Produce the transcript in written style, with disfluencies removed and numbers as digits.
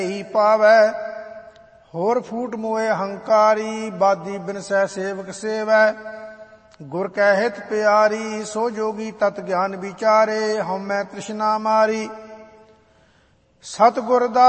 ਹੀ ਪਾਵੈ। ਹੋਰ ਫੂਟ ਮੋਏ ਹੰਕਾਰੀ, ਬਾਦੀ ਬਿਨਸੈ ਸੇਵਕ ਸੇਵੈ। ਗੁਰ ਕੈ ਹਿਤ ਪਿਆਰੀ, ਸੋ ਜੋਗੀ ਤਤ ਗਿਆਨ ਵਿਚਾਰੇ। ਹਉਮੈ ਤ੍ਰਿਸ਼ਨਾ ਮਾਰੀ, ਸਤਿਗੁਰ ਦਾ